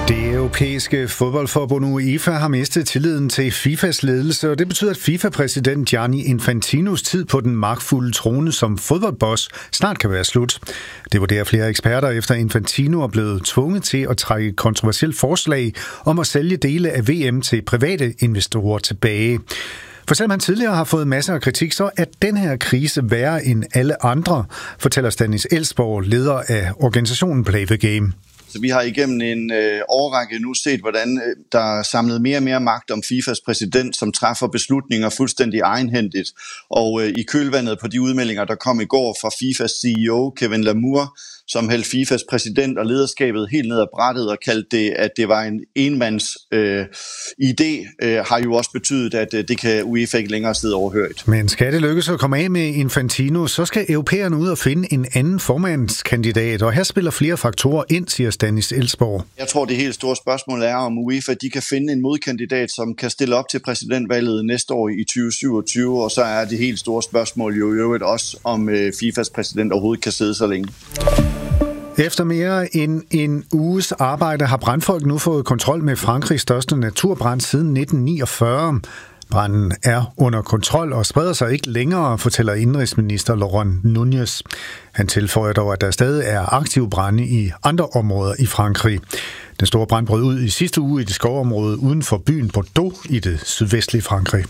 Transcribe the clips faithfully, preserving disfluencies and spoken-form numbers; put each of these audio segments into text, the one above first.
Det europæiske fodboldforbund UEFA har mistet tilliden til FIFAs ledelse, og det betyder, at FIFA-præsident Gianni Infantinos tid på den magtfulde trone som fodboldboss snart kan være slut. Det vurderer flere eksperter, efter Infantino er blevet tvunget til at trække et kontroversielt forslag om at sælge dele af V M til private investorer tilbage. For selvom han tidligere har fået masser af kritik, så er den her krise værre end alle andre, fortæller Stanis Elsborg, leder af organisationen Play the Game. Så vi har igennem en øh, årrække nu set, hvordan øh, der er samlet mere og mere magt om FIFAs præsident, som træffer beslutninger fuldstændig egenhændigt. Og øh, i kølvandet på de udmeldinger, der kom i går fra FIFAs C E O, Kevin Lamour, som hældte FIFAs præsident og lederskabet helt ned ad brættet og kaldte det, at det var en enmands øh, idé, øh, har jo også betydet, at øh, det kan UEFA ikke længere sidde overhørt. Men skal det lykkes at komme af med Infantino, så skal europæerne ud og finde en anden formandskandidat, og her spiller flere faktorer ind, siger Stanis Elsborg. Jeg tror, det helt store spørgsmål er, om UEFA de kan finde en modkandidat, som kan stille op til præsidentvalget næste år i tyve syvogtyve, og så er det helt store spørgsmål jo i øvrigt også, om øh, FIFAs præsident overhovedet kan sidde så længe. Efter mere end en uges arbejde har brandfolk nu fået kontrol med Frankrigs største naturbrand siden nitten niogfyrre. Branden er under kontrol og spreder sig ikke længere, fortæller indenrigsminister Laurent Nunez. Han tilføjer dog, at der stadig er aktive brande i andre områder i Frankrig. Den store brand brød ud i sidste uge i det skovområde uden for byen Bordeaux i det sydvestlige Frankrig.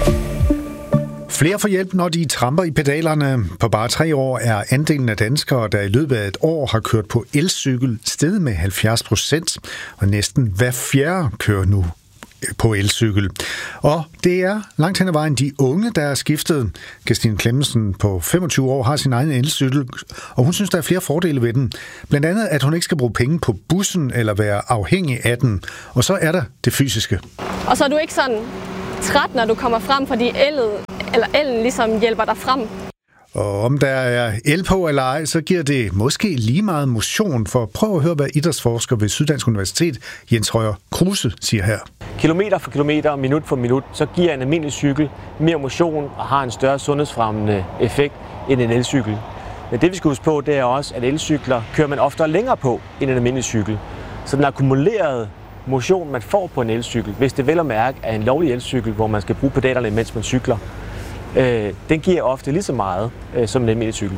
Flere får hjælp, når de tramper i pedalerne. På bare tre år er andelen af danskere, der i løbet af et år har kørt på elcykel, steget med halvfjerds procent, og næsten hver fjerde kører nu på elcykel. Og det er langt hen ad vejen de unge, der er skiftet. Christine Clemmensen på femogtyve år har sin egen elcykel, og hun synes, der er flere fordele ved den. Blandt andet, at hun ikke skal bruge penge på bussen eller være afhængig af den. Og så er der det fysiske. Og så er du ikke sådan træt, når du kommer frem, fordi ellet, eller ellen ligesom hjælper dig frem. Og om der er el på eller ej, så giver det måske lige meget motion. For prøv at høre, hvad idrætsforsker ved Syddansk Universitet, Jens Højer Kruse, siger her. Kilometer for kilometer, minut for minut, så giver en almindelig cykel mere motion og har en større sundhedsfremmende effekt end en elcykel. Men det vi skal huske på, det er også, at elcykler kører man oftere længere på end en almindelig cykel. Så den akkumulerede motion, man får på en elcykel, hvis det vel at mærke er en lovlig elcykel, hvor man skal bruge pedalerne, mens man cykler, øh, den giver ofte lige så meget øh, som en almindelig cykel.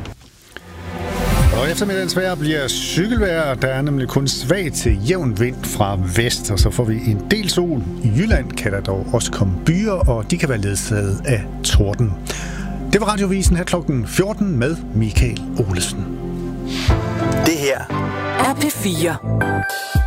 Og eftermiddagens vejr bliver cykelvejr. Der er nemlig kun svag til jævn vind fra vest, og så får vi en del sol. I Jylland kan der dog også komme byer, og de kan være ledsaget af torden. Det var Radiovisen her klokken fjorten med Michael Olesen. Det her er P fire.